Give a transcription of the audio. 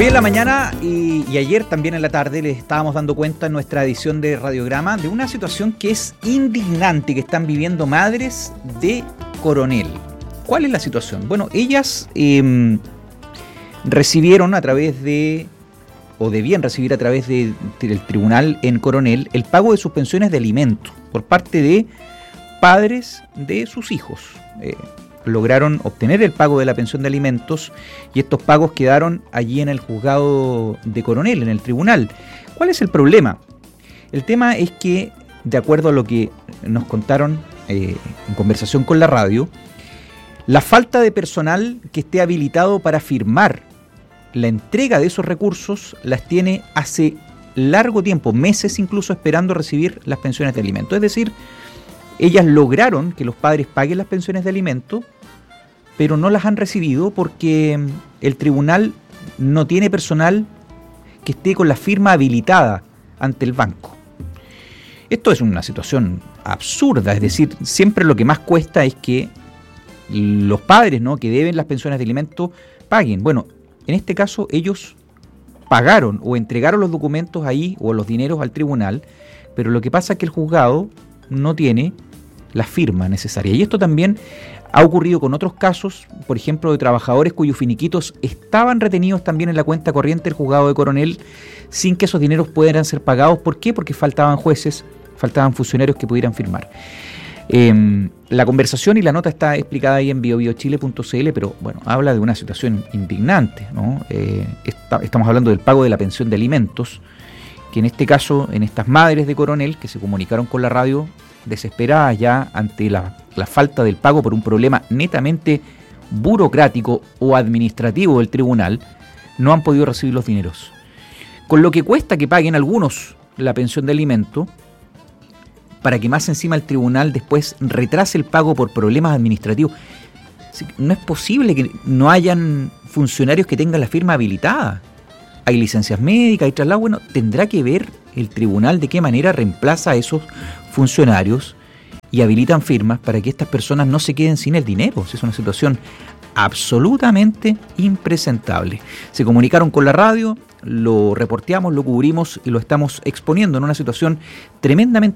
Hoy en la mañana y ayer también en la tarde les estábamos dando cuenta en nuestra edición de Radiograma de una situación que es indignante que están viviendo madres de Coronel. ¿Cuál es la situación? Bueno, ellas recibieron a través de, o debían recibir a través del tribunal en Coronel, el pago de sus pensiones de alimento por parte de padres de sus hijos. Lograron obtener el pago de la pensión de alimentos y estos pagos quedaron allí en el juzgado de Coronel, en el tribunal. ¿Cuál es el problema? El tema es que, de acuerdo a lo que nos contaron en conversación con la radio, la falta de personal que esté habilitado para firmar la entrega de esos recursos las tiene hace largo tiempo, meses incluso, esperando recibir las pensiones de alimentos. Es decir, ellas lograron que los padres paguen las pensiones de alimento, pero no las han recibido porque el tribunal no tiene personal que esté con la firma habilitada ante el banco. Esto es una situación absurda, es decir, siempre lo que más cuesta es que los padres, ¿no?, que deben las pensiones de alimento paguen. Bueno, en este caso ellos pagaron o entregaron los documentos ahí o los dineros al tribunal, pero lo que pasa es que el juzgado no tiene la firma necesaria. Y esto también ha ocurrido con otros casos, por ejemplo, de trabajadores cuyos finiquitos estaban retenidos también en la cuenta corriente del juzgado de Coronel sin que esos dineros pudieran ser pagados. ¿Por qué? Porque faltaban jueces, faltaban funcionarios que pudieran firmar. La conversación y la nota está explicada ahí en biobiochile.cl, pero bueno, habla de una situación indignante, ¿no? Estamos hablando del pago de la pensión de alimentos, que en este caso, en estas madres de Coronel que se comunicaron con la radio, desesperadas ya ante la falta del pago por un problema netamente burocrático o administrativo del tribunal, no han podido recibir los dineros. Con lo que cuesta que paguen algunos la pensión de alimento, para que más encima el tribunal después retrase el pago por problemas administrativos. No es posible que no hayan funcionarios que tengan la firma habilitada. Hay licencias médicas, hay traslado. Bueno, tendrá que ver el tribunal de qué manera reemplaza a esos funcionarios y habilitan firmas para que estas personas no se queden sin el dinero. Es una situación absolutamente impresentable. Se comunicaron con la radio, lo reporteamos, lo cubrimos y lo estamos exponiendo en una situación tremendamente